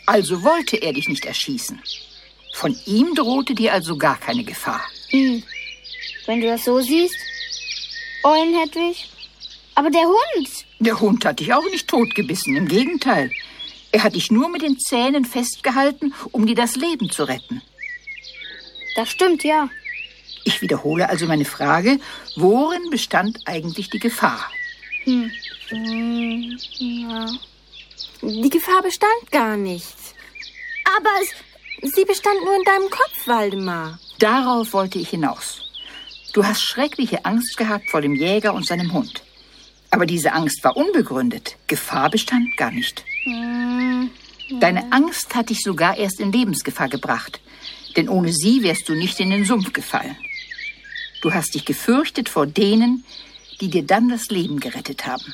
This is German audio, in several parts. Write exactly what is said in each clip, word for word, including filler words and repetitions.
Also wollte er dich nicht erschießen. Von ihm drohte dir also gar keine Gefahr. Hm. Wenn du das so siehst, Eulen Hedwig. Aber der Hund... Der Hund hat dich auch nicht totgebissen, im Gegenteil. Er hat dich nur mit den Zähnen festgehalten, um dir das Leben zu retten. Das stimmt, ja. Ich wiederhole also meine Frage, worin bestand eigentlich die Gefahr? Hm. Hm. Ja. Die Gefahr bestand gar nicht. Aber es, sie bestand nur in deinem Kopf, Waldemar. Darauf wollte ich hinaus. Du hast schreckliche Angst gehabt vor dem Jäger und seinem Hund. Aber diese Angst war unbegründet. Gefahr bestand gar nicht. Hm. Deine Angst hat dich sogar erst in Lebensgefahr gebracht. Denn ohne sie wärst du nicht in den Sumpf gefallen. Du hast dich gefürchtet vor denen, die dir dann das Leben gerettet haben.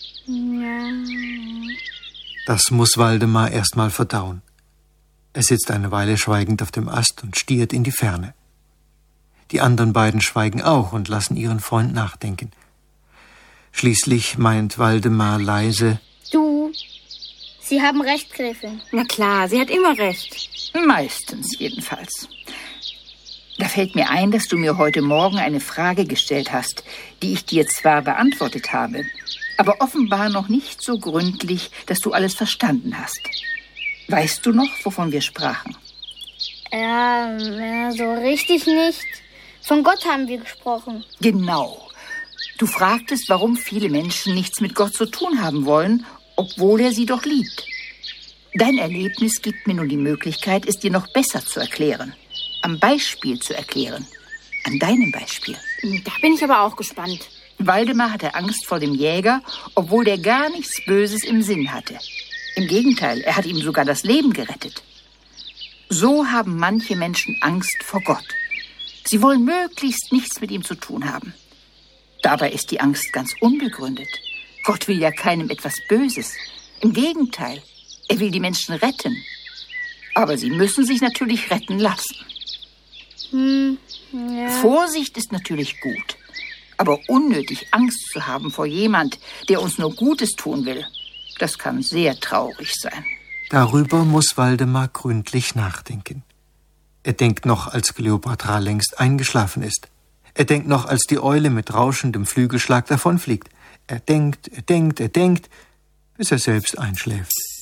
Ja. Das muss Waldemar erst mal verdauen. Er sitzt eine Weile schweigend auf dem Ast und stiert in die Ferne. Die anderen beiden schweigen auch und lassen ihren Freund nachdenken. Schließlich meint Waldemar leise: Du, Sie haben recht, Gräfin. Na klar, sie hat immer recht. Meistens jedenfalls. Da fällt mir ein, dass du mir heute Morgen eine Frage gestellt hast, die ich dir zwar beantwortet habe, aber offenbar noch nicht so gründlich, dass du alles verstanden hast. Weißt du noch, wovon wir sprachen? Ja, ja, so richtig nicht. Von Gott haben wir gesprochen. Genau. Du fragtest, warum viele Menschen nichts mit Gott zu tun haben wollen, obwohl er sie doch liebt. Dein Erlebnis gibt mir nun die Möglichkeit, es dir noch besser zu erklären. Am Beispiel zu erklären. An deinem Beispiel. Da bin ich aber auch gespannt. Waldemar hatte Angst vor dem Jäger, obwohl der gar nichts Böses im Sinn hatte. Im Gegenteil, er hat ihm sogar das Leben gerettet. So haben manche Menschen Angst vor Gott. Sie wollen möglichst nichts mit ihm zu tun haben. Dabei ist die Angst ganz unbegründet. Gott will ja keinem etwas Böses. Im Gegenteil, er will die Menschen retten. Aber sie müssen sich natürlich retten lassen. Hm, ja. Vorsicht ist natürlich gut. Aber unnötig Angst zu haben vor jemand, der uns nur Gutes tun will, das kann sehr traurig sein. Darüber muss Waldemar gründlich nachdenken. Er denkt noch, als Kleopatra längst eingeschlafen ist. Er denkt noch, als die Eule mit rauschendem Flügelschlag davonfliegt. Er denkt, er denkt, er denkt, bis er selbst einschläft.